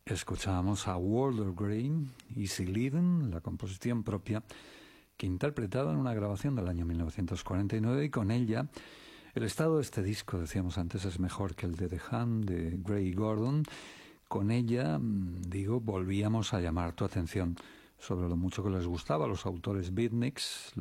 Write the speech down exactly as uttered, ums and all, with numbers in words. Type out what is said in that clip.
Escuchábamos a Walter Green, Easy Living, la composición propia que interpretaba en una grabación del año mil novecientos cuarenta y nueve, y con ella el estado de este disco, decíamos antes, es mejor que el de The Hand de Gray Gordon. Con ella, digo, volvíamos a llamar tu atención sobre lo mucho que les gustaba a los autores beatniks,